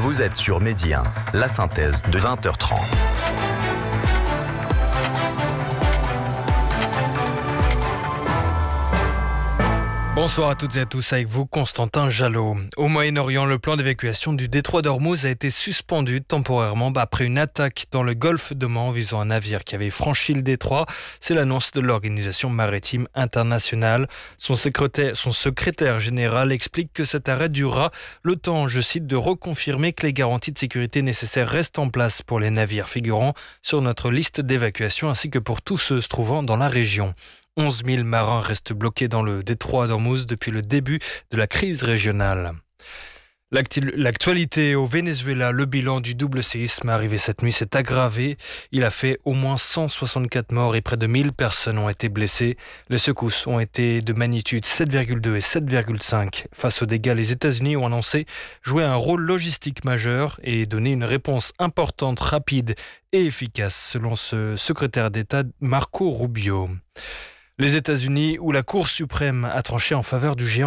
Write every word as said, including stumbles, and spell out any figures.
Vous êtes sur Midi un, la synthèse de vingt heures trente. Bonsoir à toutes et à tous, avec vous Constantin Jalot. Au Moyen-Orient, le plan d'évacuation du détroit d'Ormuz a été suspendu temporairement après une attaque dans le golfe d'Oman visant un navire qui avait franchi le détroit. C'est l'annonce de l'Organisation maritime internationale. Son secrétaire, son secrétaire général explique que cet arrêt durera le temps, je cite, de reconfirmer que les garanties de sécurité nécessaires restent en place pour les navires figurant sur notre liste d'évacuation ainsi que pour tous ceux se trouvant dans la région. onze mille marins restent bloqués dans le détroit d'Ormuz depuis le début de la crise régionale. L'actualité au Venezuela, le bilan du double séisme arrivé cette nuit s'est aggravé. Il a fait au moins cent soixante-quatre morts et près de mille personnes ont été blessées. Les secousses ont été de magnitude sept virgule deux et sept virgule cinq. Face aux dégâts, les États-Unis ont annoncé jouer un rôle logistique majeur et donner une réponse importante, rapide et efficace, selon ce secrétaire d'État Marco Rubio. Les États-Unis, où la Cour suprême a tranché en faveur du géant